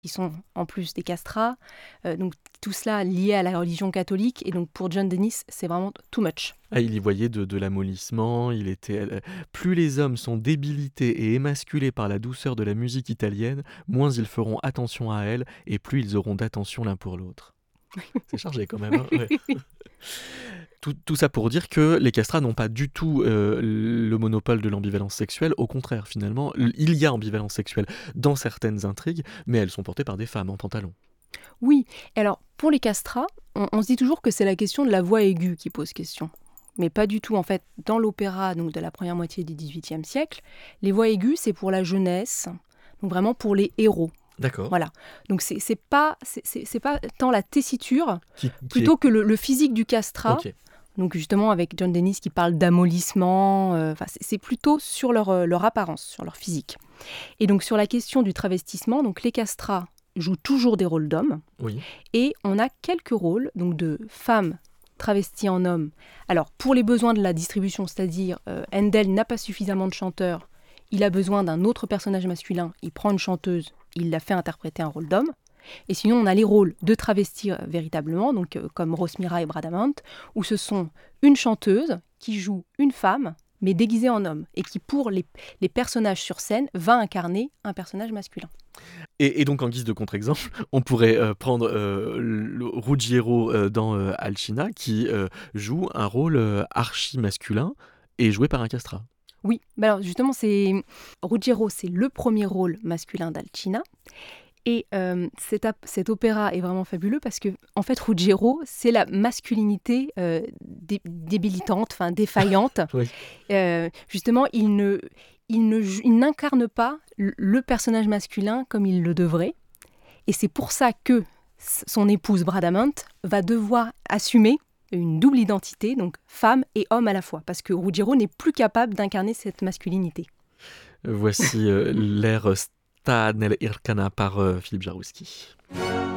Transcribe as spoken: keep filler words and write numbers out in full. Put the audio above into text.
qui sont en plus des castrats. Euh, donc tout cela lié à la religion catholique. Et donc pour John Dennis, c'est vraiment too much. Ah, il y voyait de, de l'amollissement, il était... euh, plus les hommes sont débilités et émasculés par la douceur de la musique italienne, moins ils feront attention à elle, et plus ils auront d'attention l'un pour l'autre. C'est chargé quand même, hein, ouais. Tout, tout ça pour dire que les castrats n'ont pas du tout euh, le monopole de l'ambivalence sexuelle. Au contraire, finalement, il y a ambivalence sexuelle dans certaines intrigues, mais elles sont portées par des femmes en pantalon. Oui, alors pour les castrats, on, on se dit toujours que c'est la question de la voix aiguë qui pose question. Mais pas du tout, en fait, dans l'opéra donc de la première moitié du dix-huitième siècle, les voix aiguës, c'est pour la jeunesse, donc vraiment pour les héros. D'accord. Voilà. Donc c'est, c'est pas c'est, c'est, c'est pas tant la tessiture, Qui, qui plutôt est... que le, le physique du castrat. Ok. Donc justement avec John Dennis qui parle d'amollissement, euh, c'est, c'est plutôt sur leur, euh, leur apparence, sur leur physique. Et donc sur la question du travestissement, donc les castrats jouent toujours des rôles d'hommes. Oui. Et on a quelques rôles donc de femmes travesties en hommes. Alors pour les besoins de la distribution, c'est-à-dire euh, Handel n'a pas suffisamment de chanteurs, il a besoin d'un autre personnage masculin, il prend une chanteuse, il la fait interpréter un rôle d'homme. Et sinon, on a les rôles de travestis euh, véritablement, donc euh, comme Rosmira et Bradamante, où ce sont une chanteuse qui joue une femme, mais déguisée en homme, et qui, pour les, les personnages sur scène, va incarner un personnage masculin. Et, et donc, en guise de contre-exemple, on pourrait euh, prendre euh, le Ruggiero euh, dans euh, Alcina, qui euh, joue un rôle euh, archi-masculin et joué par un castrat. Oui, bah alors justement, c'est Ruggiero, c'est le premier rôle masculin d'Alcina. Et euh, cet, ap- cet opéra est vraiment fabuleux parce que, en fait, Ruggiero, c'est la masculinité euh, dé- débilitante, enfin défaillante. Oui. Euh, justement, il, ne, il, ne, il n'incarne pas le, le personnage masculin comme il le devrait. Et c'est pour ça que son épouse Bradamante va devoir assumer une double identité, donc femme et homme à la fois, parce que Ruggiero n'est plus capable d'incarner cette masculinité. Voici euh, l'air Sta nel Ircana par euh, Philippe Jarouski.